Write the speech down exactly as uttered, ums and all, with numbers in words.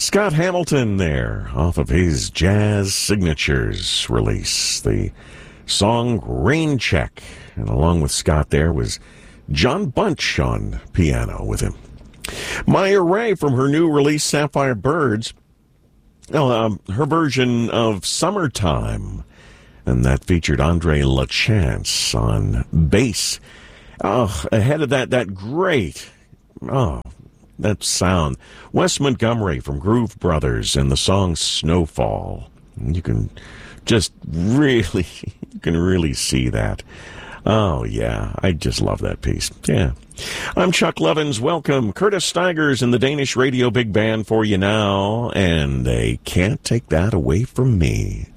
Scott Hamilton there, off of his Jazz Signatures release, the song Rain Check. And along with Scott there was John Bunch on piano with him. Maya Ray from her new release, Sapphire Birds, oh, um, her version of Summertime, and that featured Andre LaChance on bass. Oh, ahead of that, that great, oh, that sound. Wes Montgomery from Groove Brothers and the song Snowfall. You can just really, you can really see that. Oh, yeah, I just love that piece. Yeah. I'm Chuck Lovins. Welcome. Curtis Stigers and the Danish Radio Big Band for you now, and they can't take that away from me.